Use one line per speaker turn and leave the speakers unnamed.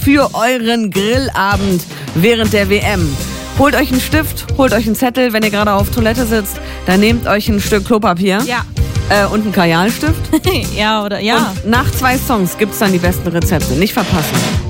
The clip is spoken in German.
für euren Grillabend während der WM. Holt euch einen Stift, holt euch einen Zettel, wenn ihr gerade auf Toilette sitzt. Dann nehmt euch ein Stück Klopapier.
Ja.
Und einen Kajalstift.
Ja, oder ja.
Und nach 2 Songs gibt's dann die besten Rezepte. Nicht verpassen.